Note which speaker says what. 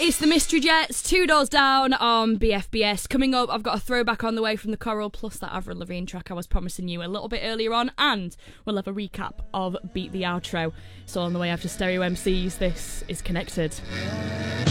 Speaker 1: It's the Mystery Jets, Two Doors Down on BFBS. Coming up, I've got a throwback on the way from the Coral, plus that Avril Lavigne track I was promising you a little bit earlier on, and we'll have a recap of Beat the Outro. So on the way after Stereo MCs, this is Connected.